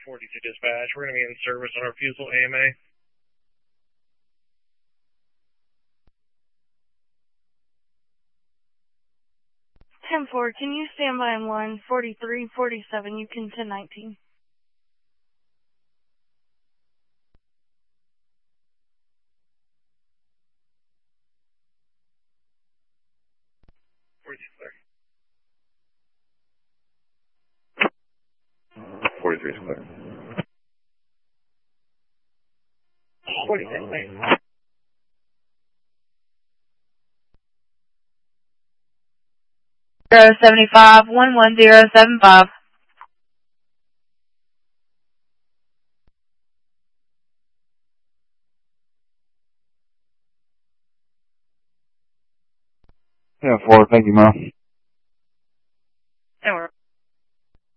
42 dispatch. We're going to be in service on our Fusel AMA. 10-4, can you stand by on line 4347, you can 1019. Clear. 43 is clear. 46 clear. 075 11075. Yeah, 4, thank you, Mo.